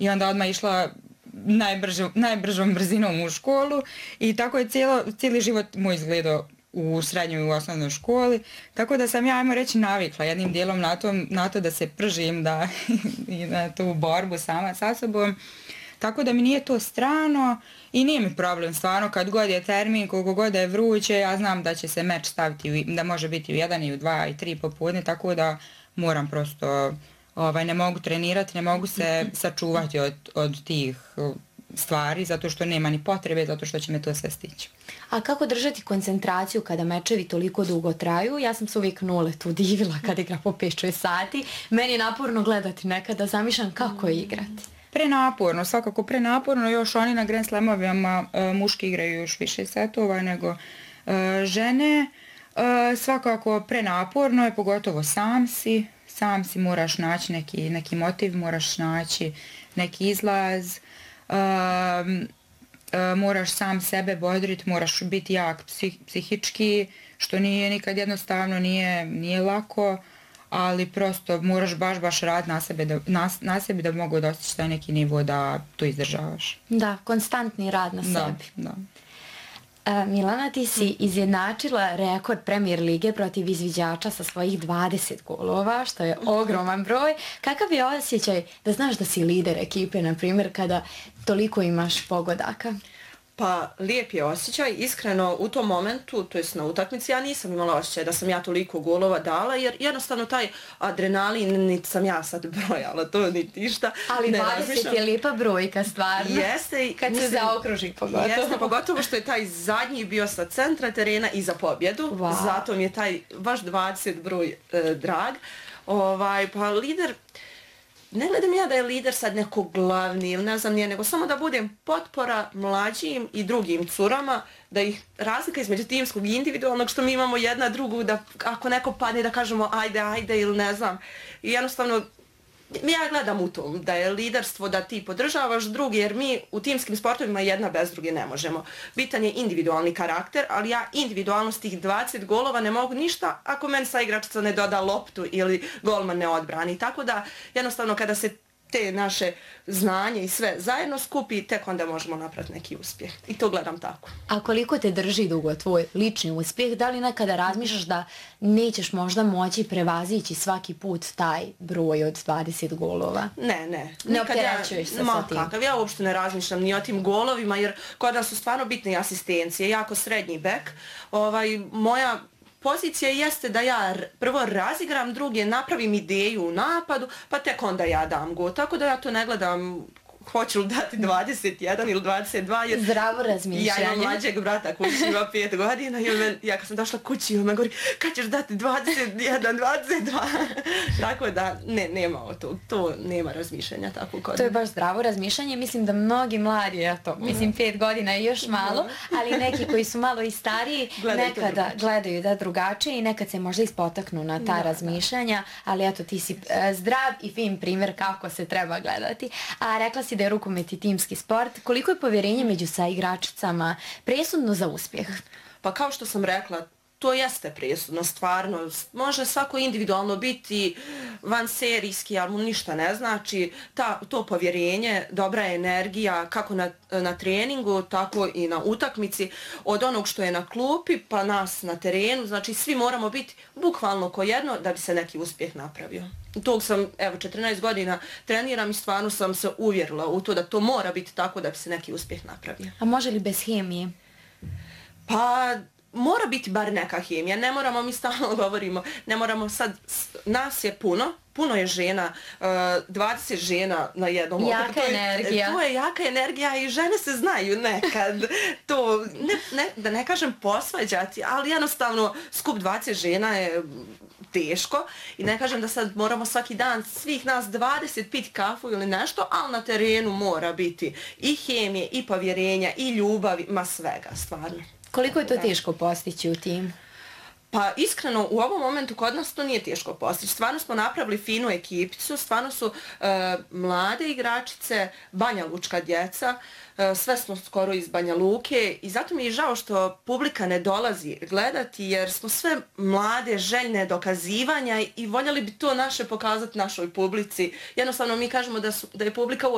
i onda odmah išla najbržom brzinom u školu i tako je cijeli život moj izgledao u srednjoj i u osnovnoj školi, tako da sam ja, ajmo reći, navikla jednim dijelom na to da se pržim i na tu borbu sama sa sobom, tako da mi nije to strano i nije mi problem stvarno kad god je termin, koliko god je vruće, ja znam da će se meč staviti, da može biti u 1 i u 2 i 3 popodne, tako da moram prosto, ne mogu trenirati, ne mogu se sačuvati od tih stvari, zato što nema ni potrebe, zato što će me to sve stići. A kako držati koncentraciju kada mečevi toliko dugo traju? Ja sam se uvijek Nuletu divila kad igra po 5-6 sati. Meni je naporno gledati nekada, zamišljam kako je igrati. Prenaporno, svakako prenaporno, još oni na Grand Slamovima muški igraju još više setova nego žene. Svakako prenaporno je, pogotovo sam si moraš naći neki motiv, moraš naći neki izlaz, moraš sam sebe bodriti, moraš biti jak psihički, što nije nikad jednostavno, nije lako, ali prosto moraš baš raditi na sebi da mogu dostići taj neki nivo da to izdržavaš. Da, konstantni rad na sebi. Da. Milana, ti si izjednačila rekord Premier lige protiv izviđača sa svojih 20 golova, što je ogroman broj. Kakav je osjećaj da znaš da si lider ekipe, na primjer, kada toliko imaš pogodaka? Pa, lijep je osjećaj. Iskreno, u tom momentu, to jest na utakmici, ja nisam imala osjećaj da sam ja toliko golova dala, jer jednostavno taj adrenalin, niti sam ja sad brojala, to niti ništa. Ali 20 je lijepa brojka, stvarno. Jeste. Kad se zaokruži, pogotovo. Jeste, pogotovo što je taj zadnji bio sa centra terena i za pobjedu. Wow. Zato mi je taj baš 20 broj drag. Pa lider... Ne gledam ja da je lider sad neko glavni ili ne znam nije, nego samo da budem potpora mlađim i drugim curama, da ih razlika između timskog i individualnog, što mi imamo jedna drugu, da ako neko padne da kažemo ajde ili ne znam. I jednostavno, ja gledam u tom da je liderstvo da ti podržavaš drugi, jer mi u timskim sportovima jedna bez druge ne možemo. Bitan je individualni karakter, ali ja individualnost tih 20 golova ne mogu ništa ako meni saigračica ne doda loptu ili golman ne odbrani. Tako da jednostavno kada se te naše znanje i sve zajedno skupi, tek onda možemo napraviti neki uspjeh. I to gledam tako. A koliko te drži dugo tvoj lični uspjeh? Da li nekada razmišljaš da nećeš možda moći prevazići svaki put taj broj od 20 golova? Ne. Ne opterećuješ se sa tim? Kakav, ja uopšte ne razmišljam ni o tim golovima, jer kod nas su stvarno bitne asistencije. Jako srednji bek. Moja pozicija jeste da ja prvo razigram druge, napravim ideju u napadu, pa tek onda ja dam gol. Tako da ja to ne gledam hoću li dati 21 ili 22. Jer zdravo razmišljanje. Ja imam mlađeg brata koji ima 5 godina i ja kad sam došla kući on me govori kad ćeš dati 21, 22. Tako da nema to nema razmišljanja tako kod. To je baš zdravo razmišljanje. Mislim da mnogi mladi, mislim 5 godina je još malo, ali neki koji su malo i stariji nekada gledaju da drugačije i nekad se možda ispotaknu na ta razmišljanja, ali eto ti si zdrav i fin primjer kako se treba gledati. A rekla si da je rukomet i timski sport. Koliko je povjerenje među saigračicama presudno za uspjeh? Pa kao što sam rekla, to jeste presudno, stvarno. Može svako individualno biti vanserijski, ali mu ništa ne znači. To povjerenje, dobra energija, kako na treningu, tako i na utakmici, od onog što je na klupi, pa nas na terenu. Znači, svi moramo biti bukvalno ko jedno da bi se neki uspjeh napravio. Tog sam, 14 godina treniram i stvarno sam se uvjerila u to da to mora biti tako da bi se neki uspjeh napravio. A može li bez hemije? Pa mora biti bar neka hemija, ne moramo, mi stalno govorimo, ne moramo sad, nas je puno je žena, 20 žena na jednom otoku. Jaka energija. To je jaka energija i žene se znaju nekad. To, da ne kažem posvađati, ali jednostavno skup 20 žena je teško i ne kažem da sad moramo svaki dan svih nas 20 piti kafu ili nešto, ali na terenu mora biti i hemije, i povjerenja, i ljubavi, ma svega, stvarno. Koliko je to teško postići u tim? Pa iskreno, u ovom momentu kod nas to nije teško postići. Stvarno smo napravili finu ekipicu, stvarno su mlade igračice, Banja Lučka djeca, sve smo skoro iz Banja Luke i zato mi je žao što publika ne dolazi gledati jer smo sve mlade, željne dokazivanja i voljeli bi to naše pokazati našoj publici. Jednostavno mi kažemo da je publika